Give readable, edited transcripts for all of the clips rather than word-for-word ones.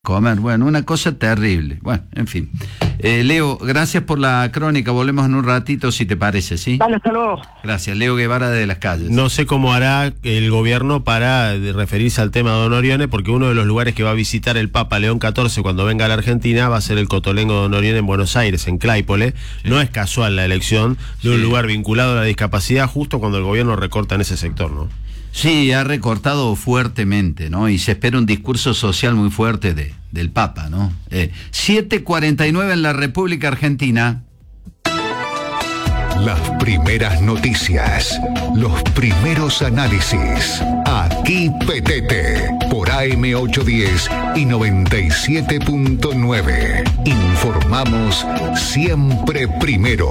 comer. Bueno, una cosa terrible. Bueno, en fin. Leo, gracias por la crónica. Volvemos en un ratito, si te parece, ¿sí? Dale, hasta luego. Gracias, Leo Guevara de Las Calles. No sé cómo hará el gobierno para referirse al tema de Don Orione, porque uno de los lugares que va a visitar el Papa León XIV cuando venga a la Argentina va a ser el Cotolengo Don Orione en Buenos Aires, en Claypole. Sí. No es casual la elección de un lugar vinculado a la discapacidad justo cuando el gobierno recorta en ese sector, ¿no? Sí, ha recortado fuertemente, ¿no? Y se espera un discurso social muy fuerte del Papa, ¿no? 7:49 en la República Argentina. Las primeras noticias, los primeros análisis. Aquí Petete, por AM810 y 97.9. Informamos siempre primero.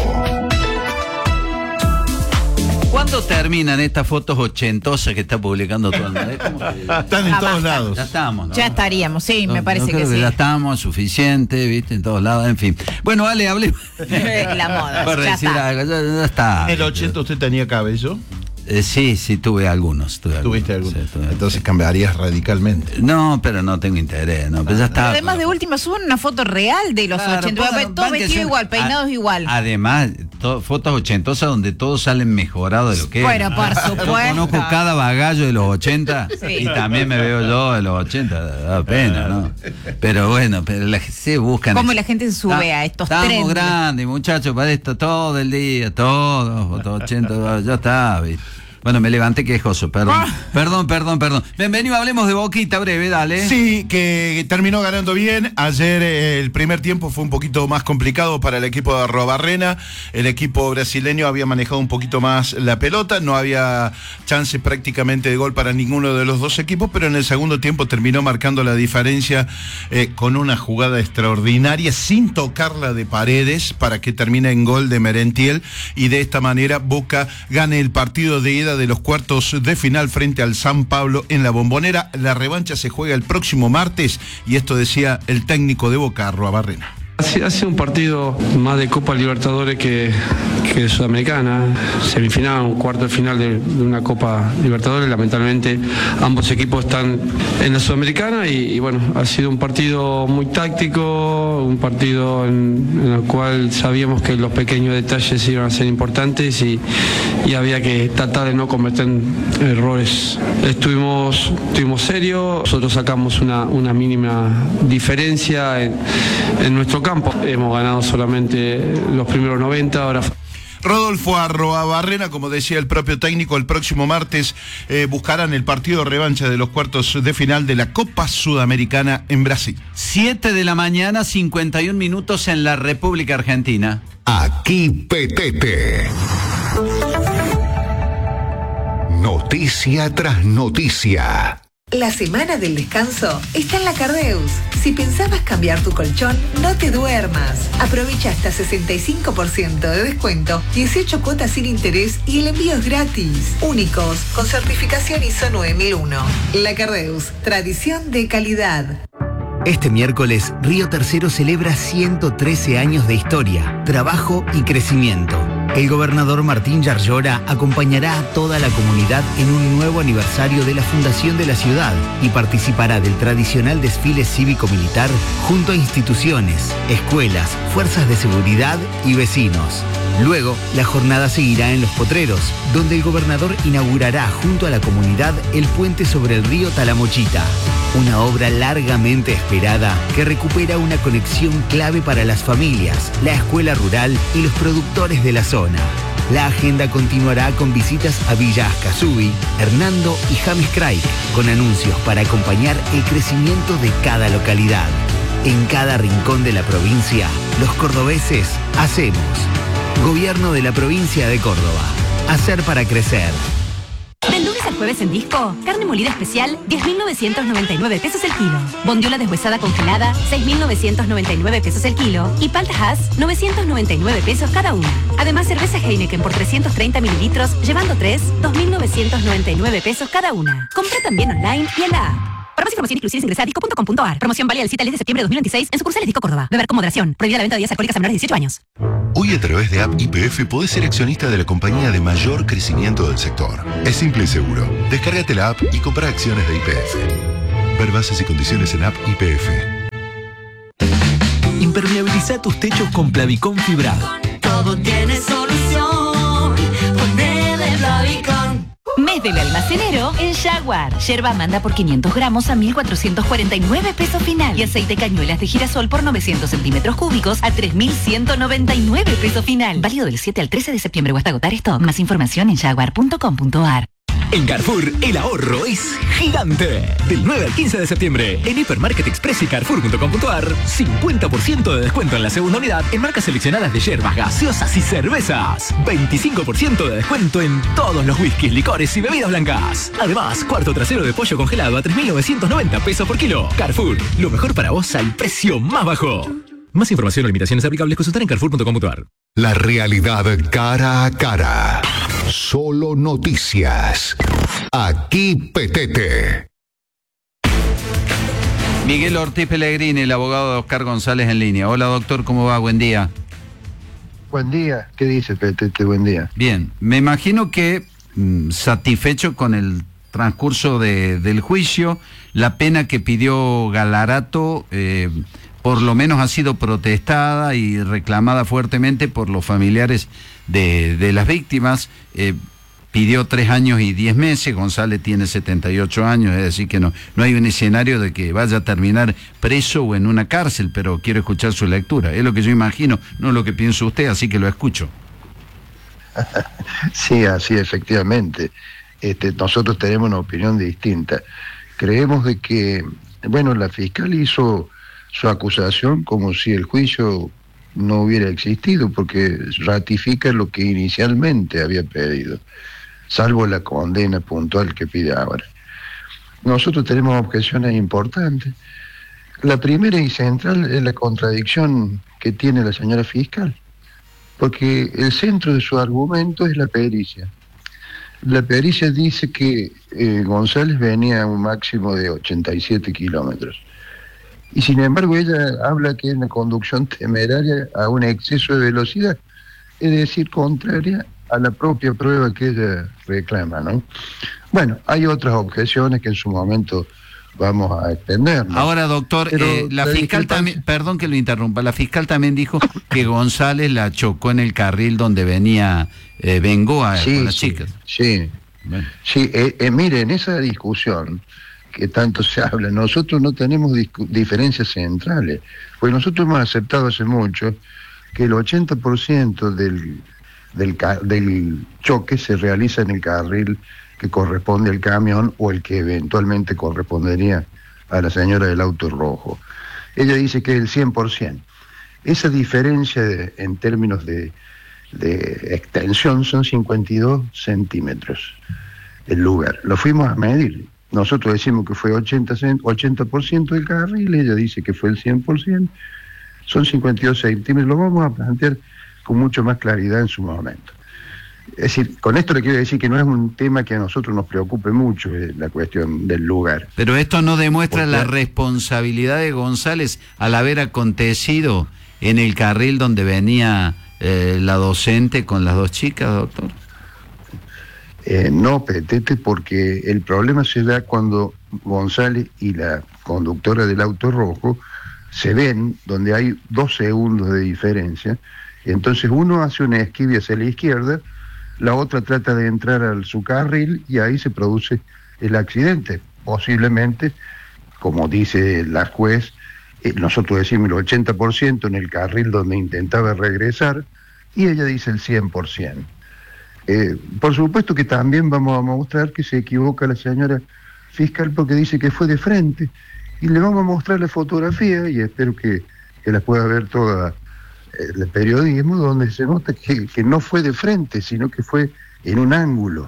¿Cuándo terminan estas fotos ochentosas que está publicando todo el mundo? Están en todos lados. Ya estamos, ¿no? Ya estaríamos, sí, me parece que sí. Ya estamos, suficiente, ¿viste? En todos lados, en fin. Bueno, Ale, hablemos. La moda, Para ya decir está. algo, ya está. ¿En el 80 usted tenía cabello? Sí, tuve algunos. ¿Tuviste algunos? Sí, Entonces cambiarías radicalmente. No, pero no tengo interés, no, pero ya está. Además, de última, suben una foto real de los 80. Todo vestido igual, peinados igual. Además, fotos ochentosas donde todos salen mejorados de lo que Bueno, por Yo supuesto. conozco cada bagallo de los 80 Sí. y también me veo yo de los 80, da pena, ¿no? Pero bueno, se buscan. ¿Cómo la gente se sube a estos Estamos trends? grandes, muchachos, para esto todo el día, todos, fotos 80, ya está, ¿viste? Bueno, me levanté quejoso, perdón. Perdón. Bienvenido, hablemos de Boquita breve, dale. Sí, que terminó ganando bien. Ayer el primer tiempo fue un poquito más complicado para el equipo de Arrobarrena. El equipo brasileño había manejado un poquito más la pelota. No había chance prácticamente de gol para ninguno de los dos equipos, pero en el segundo tiempo terminó marcando la diferencia con una jugada extraordinaria, sin tocarla de Paredes, para que termine en gol de Merentiel. Y de esta manera Boca gane el partido de ida de los cuartos de final frente al San Pablo en la Bombonera. La revancha se juega el próximo martes y esto decía el técnico de Boca, Arrobarrena. Hace un partido más de Copa Libertadores que de Sudamericana, semifinal, un cuarto de final de una Copa Libertadores. Lamentablemente ambos equipos están en la Sudamericana y bueno, ha sido un partido muy táctico, un partido en el cual sabíamos que los pequeños detalles iban a ser importantes y había que tratar de no cometer errores. Estuvimos serios, nosotros sacamos una mínima diferencia en nuestro campo. Hemos ganado solamente los primeros 90, ahora... Rodolfo Arrobarrena, como decía el propio técnico, el próximo martes buscarán el partido revancha de los cuartos de final de la Copa Sudamericana en Brasil. 7:51 en la República Argentina. Aquí Petete. Noticia tras noticia. La semana del descanso está en la Cardeus. Si pensabas cambiar tu colchón, no te duermas. Aprovecha hasta 65% de descuento, 18 cuotas sin interés y el envío es gratis. Únicos, con certificación ISO 9001. La Cardeus, tradición de calidad. Este miércoles, Río Tercero celebra 113 años de historia, trabajo y crecimiento. El gobernador Martín Yarlora acompañará a toda la comunidad en un nuevo aniversario de la fundación de la ciudad y participará del tradicional desfile cívico-militar junto a instituciones, escuelas, fuerzas de seguridad y vecinos. Luego, la jornada seguirá en Los Potreros, donde el gobernador inaugurará junto a la comunidad el puente sobre el río Talamochita, una obra largamente esperada que recupera una conexión clave para las familias, la escuela rural y los productores de la zona. La agenda continuará con visitas a Villa Ascasubi, Hernando y James Craig, con anuncios para acompañar el crecimiento de cada localidad. En cada rincón de la provincia, los cordobeses hacemos. Gobierno de la provincia de Córdoba. Hacer para crecer. Del lunes al jueves en Disco, carne molida especial, 10.999 pesos el kilo. Bondiola deshuesada congelada, 6.999 pesos el kilo. Y palta Hass, 999 pesos cada una. Además, cerveza Heineken por 330 mililitros, llevando 3, 2.999 pesos cada una. Compra también online y en la app. Para más información inclusive ingresa a disco.com.ar. Promoción válida del 7 al 10 de septiembre de 2026 en sucursales Disco Córdoba. Beber con moderación. Prohibida la venta de bebidas alcohólicas a menores de 18 años. Hoy a través de App YPF podés ser accionista de la compañía de mayor crecimiento del sector. Es simple y seguro. Descárgate la app y compra acciones de YPF. Ver bases y condiciones en App YPF. Impermeabiliza tus techos con Plavicón fibrado. Todo tiene solución. Ponele Plavicón. Mes del almacenero en Jaguar. Yerba manda por 500 gramos a 1.449 pesos final. Y aceite cañuelas de girasol por 900 centímetros cúbicos a 3.199 pesos final. Válido del 7 al 13 de septiembre o hasta agotar stock. Más información en jaguar.com.ar. En Carrefour, el ahorro es gigante. Del 9 al 15 de septiembre, en Hipermarket Express y Carrefour.com.ar, 50% de descuento en la segunda unidad en marcas seleccionadas de hierbas, gaseosas y cervezas. 25% de descuento en todos los whiskies, licores y bebidas blancas. Además, cuarto trasero de pollo congelado a 3.990 pesos por kilo. Carrefour, lo mejor para vos al precio más bajo. Más información o limitaciones aplicables consultar en Carrefour.com.ar. La realidad cara a cara. Solo noticias. Aquí Petete. Miguel Ortiz Pellegrini, el abogado de Oscar González en línea. Hola doctor, ¿cómo va? Buen día. Buen día. ¿Qué dice Petete? Buen día. Bien, me imagino que satisfecho con el transcurso del juicio, la pena que pidió Galarato por lo menos ha sido protestada y reclamada fuertemente por los familiares de las víctimas. Pidió 3 años y 10 meses, González tiene 78 años, es decir que no hay un escenario de que vaya a terminar preso o en una cárcel, pero quiero escuchar su lectura. Es lo que yo imagino, no lo que piensa usted, así que lo escucho. Sí, así efectivamente. Nosotros tenemos una opinión distinta. Creemos de que, bueno, la fiscal hizo su acusación como si el juicio no hubiera existido, porque ratifica lo que inicialmente había pedido, salvo la condena puntual que pide ahora. Nosotros tenemos objeciones importantes. La primera y central es la contradicción que tiene la señora fiscal, porque el centro de su argumento es la pericia. La pericia dice que González venía a un máximo de 87 kilómetros. Y sin embargo ella habla que es una conducción temeraria a un exceso de velocidad, es decir, contraria a la propia prueba que ella reclama, ¿no? Bueno, hay otras objeciones que en su momento vamos a extender, ¿no? Ahora, doctor, la fiscal también, perdón que lo interrumpa, la fiscal también dijo que González la chocó en el carril donde venía Bengoa con las chicas. Sí, bueno. Sí, mire, en esa discusión que tanto se habla, nosotros no tenemos diferencias centrales, porque nosotros hemos aceptado hace mucho que el 80% del choque se realiza en el carril que corresponde al camión o el que eventualmente correspondería a la señora del auto rojo. Ella dice que es el 100%. Esa diferencia en términos de extensión son 52 centímetros el lugar. Lo fuimos a medir. Nosotros decimos que fue 80% del carril, ella dice que fue el 100%, son 52 centímetros, lo vamos a plantear con mucho más claridad en su momento. Es decir, con esto le quiero decir que no es un tema que a nosotros nos preocupe mucho, la cuestión del lugar. Pero esto no demuestra la responsabilidad de González al haber acontecido en el carril donde venía la docente con las 2 chicas, doctor. No, Petete, porque el problema se da cuando González y la conductora del auto rojo se ven donde hay 2 segundos de diferencia, y entonces uno hace una esquiva hacia la izquierda, la otra trata de entrar a su carril y ahí se produce el accidente. Posiblemente, como dice la juez, nosotros decimos el 80% en el carril donde intentaba regresar y ella dice el 100%. Por supuesto que también vamos a mostrar que se equivoca la señora fiscal porque dice que fue de frente, y le vamos a mostrar la fotografía y espero que la pueda ver toda el periodismo, donde se nota que no fue de frente, sino que fue en un ángulo.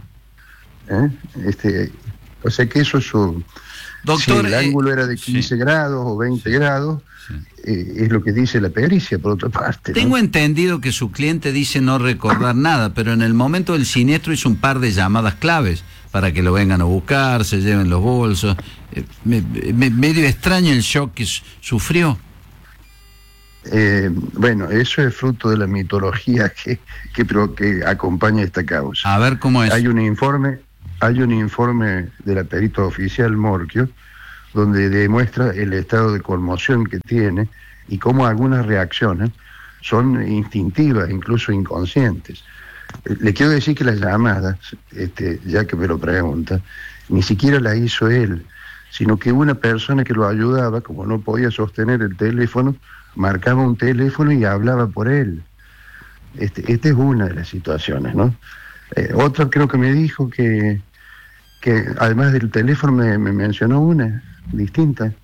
O sea que eso es su... Doctor, si el ángulo era de 15 grados o 20 grados, es lo que dice la pericia, por otra parte, ¿no? Tengo entendido que su cliente dice no recordar nada, pero en el momento del siniestro hizo un par de llamadas claves para que lo vengan a buscar, se lleven los bolsos. Medio extraño el shock que sufrió. Bueno, eso es fruto de la mitología que acompaña esta causa. A ver cómo es. Hay un informe de la perito oficial Morquio, donde demuestra el estado de conmoción que tiene y cómo algunas reacciones son instintivas, incluso inconscientes. Le quiero decir que las llamadas, ya que me lo pregunta, ni siquiera la hizo él, sino que una persona que lo ayudaba, como no podía sostener el teléfono, marcaba un teléfono y hablaba por él. Esta es una de las situaciones, ¿no? Otra creo que me dijo que además del teléfono me mencionó una distinta.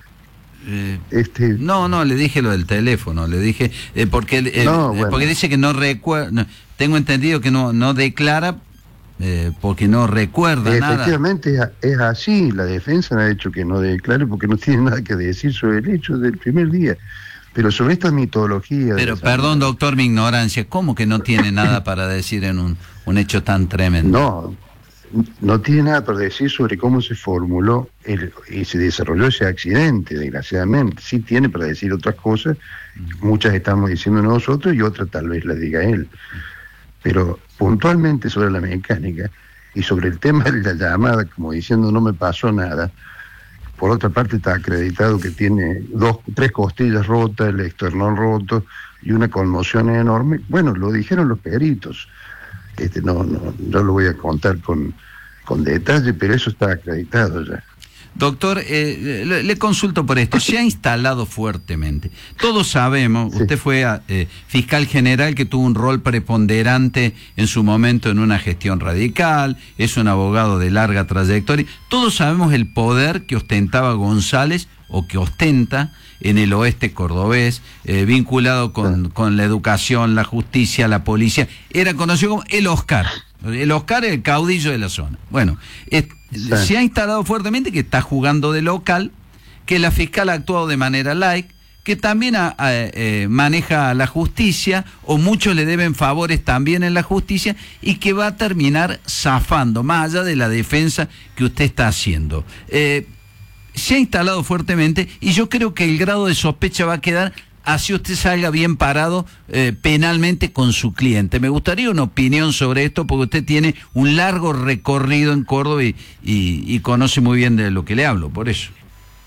No, le dije lo del teléfono, le dije, porque dice que no recuerda, tengo entendido que no declara porque no recuerda nada. Efectivamente es así, la defensa me ha dicho que no declare porque no tiene nada que decir sobre el hecho del primer día. Pero sobre esta mitología... Pero perdón, doctor, mi ignorancia, ¿cómo que no tiene nada para decir en un hecho tan tremendo? No tiene nada para decir sobre cómo se formuló y se desarrolló ese accidente, desgraciadamente. Sí tiene para decir otras cosas, muchas estamos diciendo nosotros y otras tal vez las diga él. Pero puntualmente sobre la mecánica y sobre el tema de la llamada, como diciendo no me pasó nada, por otra parte está acreditado que tiene 3 costillas rotas, el esternón roto y una conmoción enorme. Bueno, lo dijeron los peritos. No lo voy a contar con detalle, pero eso está acreditado ya. Doctor, le consulto por esto. Se ha instalado fuertemente. Todos sabemos, usted fue fiscal general que tuvo un rol preponderante en su momento en una gestión radical, es un abogado de larga trayectoria. Todos sabemos el poder que ostentaba González o que ostenta en el oeste cordobés, vinculado con la educación, la justicia, la policía. Era conocido como el Oscar. El Oscar es el caudillo de la zona. Bueno, se ha instalado fuertemente que está jugando de local, que la fiscal ha actuado de manera laica, que también maneja la justicia, o muchos le deben favores también en la justicia, y que va a terminar zafando, más allá de la defensa que usted está haciendo. Se ha instalado fuertemente, y yo creo que el grado de sospecha va a quedar así usted salga bien parado penalmente con su cliente. Me gustaría una opinión sobre esto, porque usted tiene un largo recorrido en Córdoba y conoce muy bien de lo que le hablo, por eso.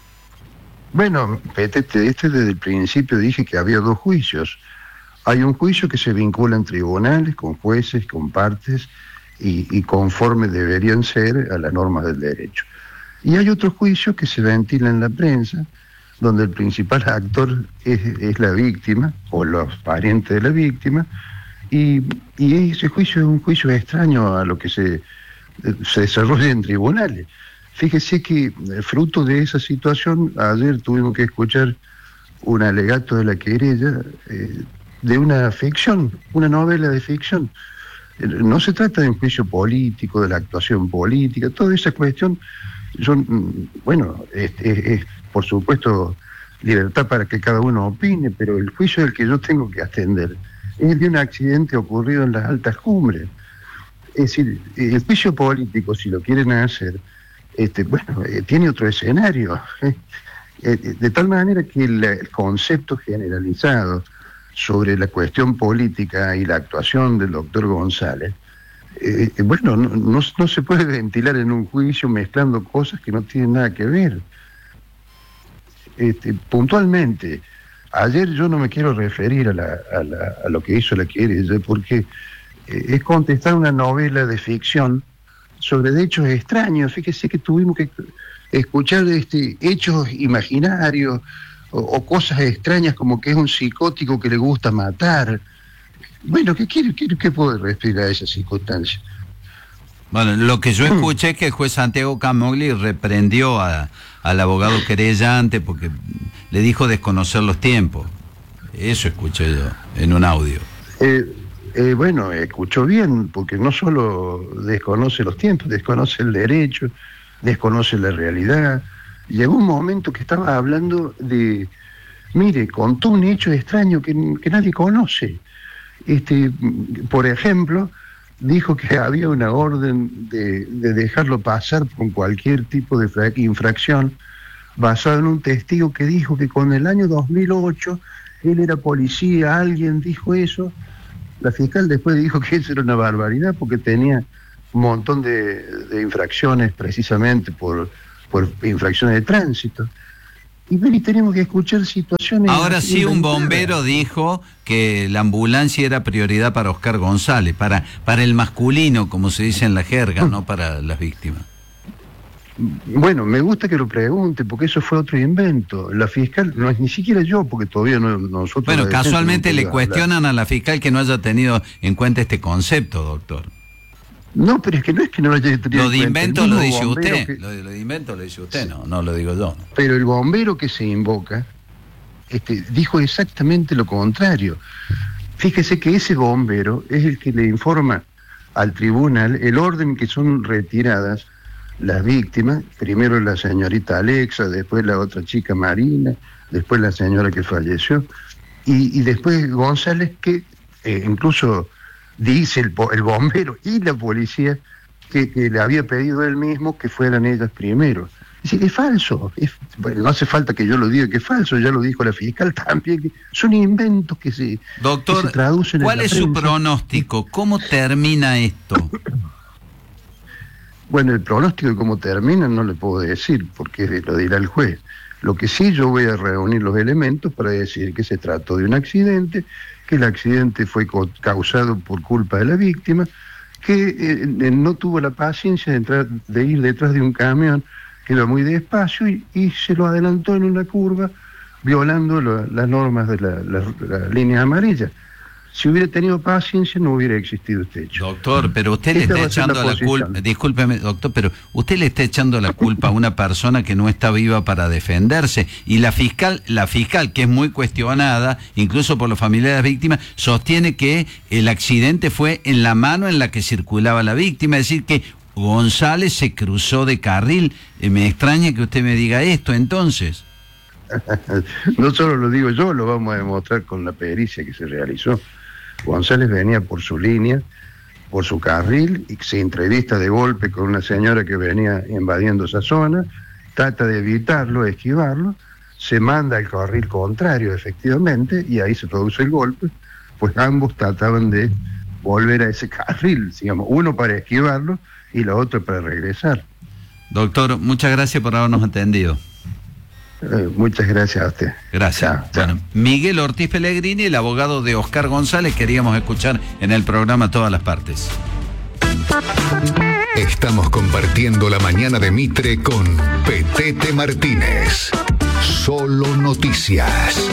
Bueno, desde el principio dije que había 2 juicios. Hay un juicio que se vincula en tribunales, con jueces, con partes, y conforme deberían ser a las normas del derecho. Y hay otro juicio que se ventila en la prensa, donde el principal actor es la víctima, o los parientes de la víctima, y ese juicio es un juicio extraño a lo que se desarrolla en tribunales. Fíjese que fruto de esa situación, ayer tuvimos que escuchar un alegato de la querella de una ficción, una novela de ficción. No se trata de un juicio político, de la actuación política, toda esa cuestión es por supuesto libertad para que cada uno opine, pero el juicio del que yo tengo que atender es el de un accidente ocurrido en las altas cumbres. Es decir, el juicio político, si lo quieren hacer, tiene otro escenario, de tal manera que el concepto generalizado sobre la cuestión política y la actuación del doctor González, no se puede ventilar en un juicio mezclando cosas que no tienen nada que ver. Puntualmente, ayer yo no me quiero referir a lo que hizo la querella, porque es contestar una novela de ficción sobre hechos extraños. Fíjese que tuvimos que escuchar hechos imaginarios o cosas extrañas, como que es un psicótico que le gusta matar. Bueno, ¿qué puedo referir a esa circunstancia? Bueno, lo que yo escuché es que el juez Santiago Camogli reprendió al abogado querellante porque le dijo desconocer los tiempos. Eso escuché yo en un audio. Escuchó bien, porque no solo desconoce los tiempos, desconoce el derecho, desconoce la realidad. Llegó un momento que estaba hablando contó un hecho extraño que nadie conoce. Por ejemplo, dijo que había una orden de dejarlo pasar con cualquier tipo de infracción, basado en un testigo que dijo que con el año 2008 él era policía. Alguien dijo eso. La fiscal después dijo que eso era una barbaridad, porque tenía un montón de infracciones precisamente por por infracciones de tránsito. Y tenemos que escuchar situaciones... Ahora sí, un bombero dijo que la ambulancia era prioridad para Oscar González, para el masculino, como se dice en la jerga, no para las víctimas. Bueno, me gusta que lo pregunte, porque eso fue otro invento. La fiscal, no es ni siquiera yo, porque todavía no nosotros... Bueno, casualmente le cuestionan a la fiscal que no haya tenido en cuenta este concepto, doctor. No, pero es que no lo haya tenido lo de en cuenta. Invento lo dice usted, lo de invento lo dice usted, no lo digo yo. Pero el bombero que se invoca dijo exactamente lo contrario. Fíjese que ese bombero es el que le informa al tribunal el orden que son retiradas las víctimas, primero la señorita Alexa, después la otra chica Marina, después la señora que falleció, y después González, que incluso dice el bombero y la policía que le había pedido él mismo que fueran ellas primero. Dice que es falso, bueno, no hace falta que yo lo diga que es falso, ya lo dijo la fiscal también, que son inventos que se, doctor, que se traducen ¿cuál en la es prensa. Su pronóstico? ¿Cómo termina esto? Bueno, el pronóstico de cómo termina no le puedo decir, porque lo dirá el juez. Lo que sí, yo voy a reunir los elementos para decir que se trató de un accidente, que el accidente fue causado por culpa de la víctima, que no tuvo la paciencia de ir detrás de un camión que iba muy despacio y se lo adelantó en una curva, violando las normas de la línea amarilla. Si hubiera tenido paciencia, no hubiera existido este hecho. Doctor, pero usted le está echando la culpa, discúlpeme, doctor, pero usted le está echando la culpa a una persona que no está viva para defenderse, y la fiscal, que es muy cuestionada, incluso por los familiares de las víctimas, sostiene que el accidente fue en la mano en la que circulaba la víctima, es decir, que González se cruzó de carril. Me extraña que usted me diga esto, entonces. No solo lo digo yo, lo vamos a demostrar con la pericia que se realizó. González venía por su línea, por su carril, y se entrevista de golpe con una señora que venía invadiendo esa zona, trata de evitarlo, esquivarlo, se manda al carril contrario, efectivamente, y ahí se produce el golpe, pues ambos trataban de volver a ese carril, digamos, uno para esquivarlo y la otra para regresar. Doctor, muchas gracias por habernos atendido. Muchas gracias a usted. Gracias. Bueno, Miguel Ortiz Pellegrini, el abogado de Oscar González, queríamos escuchar en el programa Todas las Partes. Estamos compartiendo la mañana de Mitre con Petete Martínez. Solo Noticias.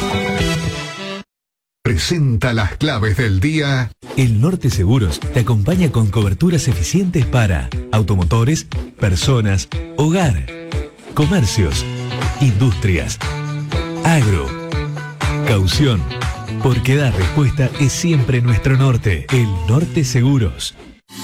Presenta las claves del día. El Norte Seguros te acompaña con coberturas eficientes para automotores, personas, hogar, comercios, industrias, agro, caución, porque dar respuesta es siempre nuestro norte. El Norte Seguros.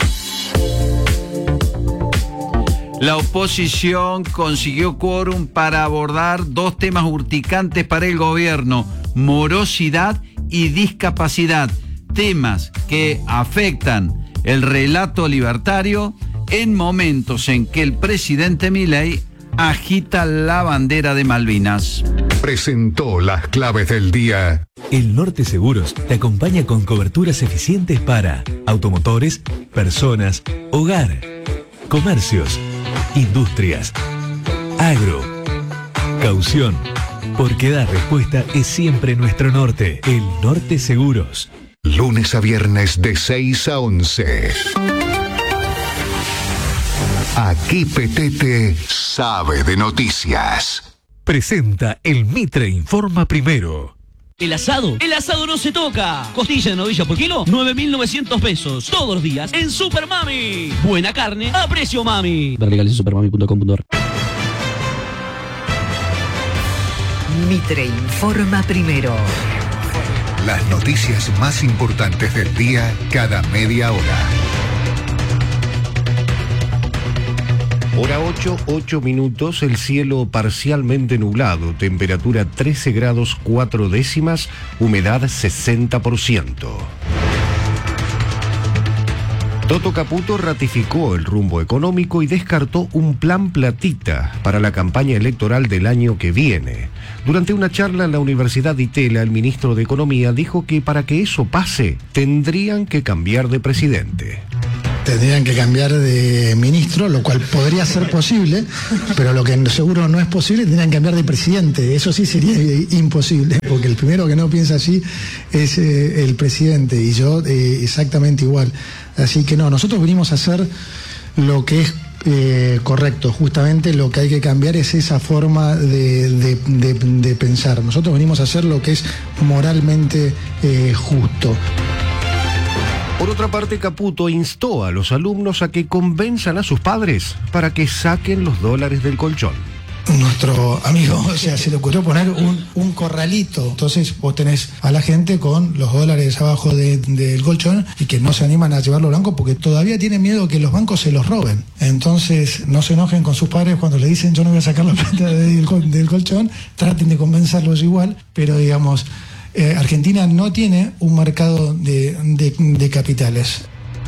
La oposición consiguió quórum para abordar dos temas urticantes para el gobierno: morosidad y discapacidad, temas que afectan el relato libertario en momentos en que el presidente Milei agita la bandera de Malvinas. Presentó las claves del día. El Norte Seguros te acompaña con coberturas eficientes para automotores, personas, hogar, comercios, industrias, agro, caución, porque dar respuesta es siempre nuestro norte. El Norte Seguros. Lunes a viernes de 6 a 11. Aquí Petete sabe de noticias. Presenta el Mitre Informa Primero. El asado no se toca. Costilla de novilla por kilo, 9.900 pesos. Todos los días en Super Mami. Buena carne a precio mami. Ver legales en supermami.com.ar. Mitre Informa Primero. Las noticias más importantes del día cada media hora. Hora 8 minutos, el cielo parcialmente nublado, temperatura 13 grados 4 décimas, humedad 60%. Toto Caputo ratificó el rumbo económico y descartó un plan platita para la campaña electoral del año que viene. Durante una charla en la Universidad de Itela, el ministro de Economía dijo que para que eso pase, tendrían que cambiar de presidente. tendrían que cambiar de ministro, lo cual podría ser posible, pero lo que seguro no es posible, tendrían que cambiar de presidente. Eso sí sería imposible, porque el primero que no piensa así es el presidente, y yo exactamente igual. Así que no, nosotros venimos a hacer lo que es correcto. Justamente lo que hay que cambiar es esa forma de pensar. Nosotros venimos a hacer lo que es moralmente justo. Por otra parte, Caputo instó a los alumnos a que convenzan a sus padres para que saquen los dólares del colchón. Nuestro amigo, se le ocurrió poner un corralito. Entonces vos tenés a la gente con los dólares abajo del colchón y que no se animan a llevarlo al banco porque todavía tienen miedo que los bancos se los roben. Entonces no se enojen con sus padres cuando le dicen yo no voy a sacar la plata del colchón. Traten de convencerlos igual, pero digamos, Argentina no tiene un mercado de capitales.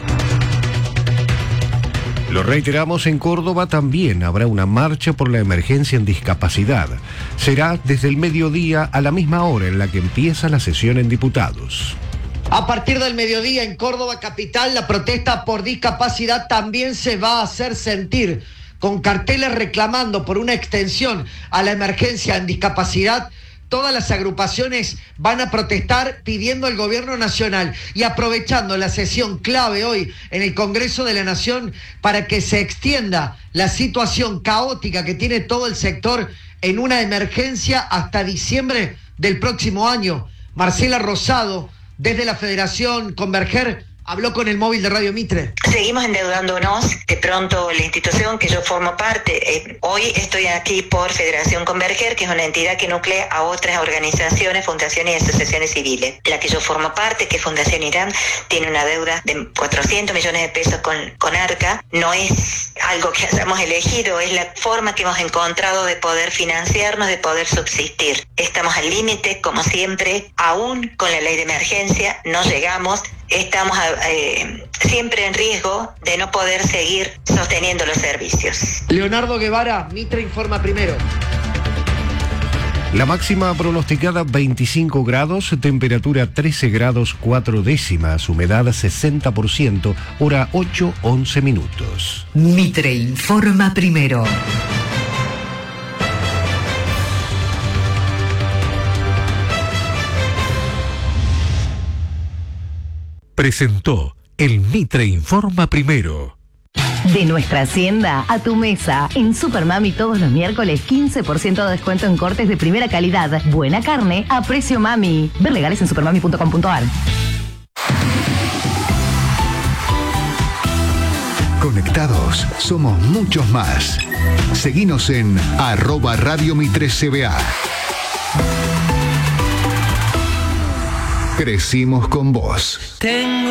Lo reiteramos, en Córdoba también habrá una marcha por la emergencia en discapacidad. Será desde el mediodía a la misma hora en la que empieza la sesión en diputados. A partir del mediodía en Córdoba capital, la protesta por discapacidad también se va a hacer sentir, con carteles reclamando por una extensión a la emergencia en discapacidad. Todas las agrupaciones van a protestar pidiendo al gobierno nacional y aprovechando la sesión clave hoy en el Congreso de la Nación para que se extienda la situación caótica que tiene todo el sector en una emergencia hasta diciembre del próximo año. Marcela Rosado, desde la Federación Converger, habló con el móvil de Radio Mitre. Seguimos endeudándonos. De pronto la institución que yo formo parte, hoy estoy aquí por Federación Converger, que es una entidad que nuclea a otras organizaciones, fundaciones y asociaciones civiles. La que yo formo parte, que es Fundación Irán, tiene una deuda de 400 millones de pesos con ARCA. No es algo que hayamos elegido, es la forma que hemos encontrado de poder financiarnos, de poder subsistir. Estamos al límite, como siempre, aún con la ley de emergencia, no llegamos. Estamos siempre en riesgo de no poder seguir sosteniendo los servicios. Leonardo Guevara, Mitre informa primero. La máxima pronosticada 25 grados, temperatura 13 grados 4 décimas, humedad 60%, hora 8:11 minutos. Mitre informa primero. Presentó el Mitre Informa Primero. De nuestra hacienda a tu mesa. En Supermami todos los miércoles 15% de descuento en cortes de primera calidad. Buena carne a precio mami. Ver legales en supermami.com.ar. Conectados, somos muchos más. Seguinos en @Radio Mitre CBA. Crecimos con vos. Tengo